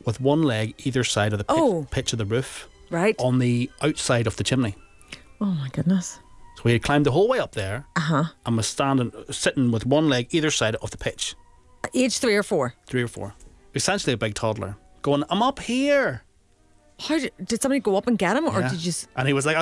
with one leg either side of the pitch of the roof, Right. on the outside of the chimney. Oh my goodness. So he had climbed the whole way up there and was sitting with one leg either side of the pitch. Age 3 or 4? 3 or 4. Essentially a big toddler. Going, I'm up here. How did somebody go up and get him, or Yeah. did you? And he was like,